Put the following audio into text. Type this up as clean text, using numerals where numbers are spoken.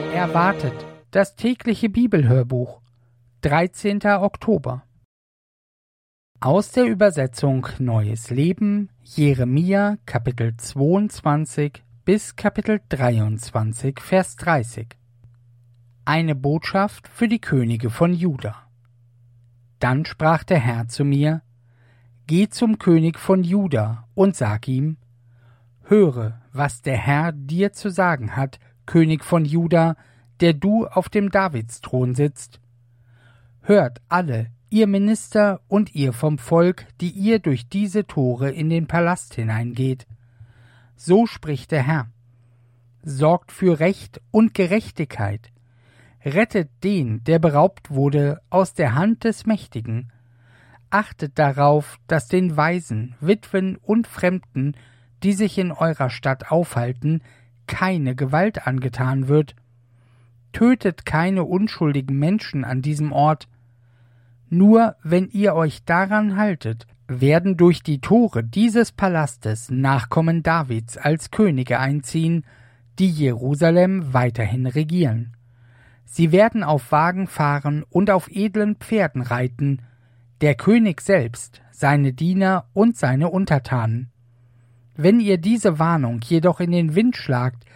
Erwartet, das tägliche Bibelhörbuch, 13. Oktober. Aus der Übersetzung Neues Leben, Jeremia, Kapitel 22 bis Kapitel 23, Vers 30. Eine Botschaft für die Könige von Juda. Dann sprach der Herr zu mir: Geh zum König von Juda und sag ihm: Höre, was der Herr dir zu sagen hat, König von Juda, der du auf dem Davidsthron sitzt. Hört alle, ihr Minister und ihr vom Volk, die ihr durch diese Tore in den Palast hineingeht. So spricht der Herr: Sorgt für Recht und Gerechtigkeit. Rettet den, der beraubt wurde, aus der Hand des Mächtigen. Achtet darauf, dass den Waisen, Witwen und Fremden, die sich in eurer Stadt aufhalten, keine Gewalt angetan wird. Tötet keine unschuldigen Menschen an diesem Ort. Nur wenn ihr euch daran haltet, werden durch die Tore dieses Palastes Nachkommen Davids als Könige einziehen, die Jerusalem weiterhin regieren. Sie werden auf Wagen fahren und auf edlen Pferden reiten, der König selbst, seine Diener und seine Untertanen. Wenn ihr diese Warnung jedoch in den Wind schlagt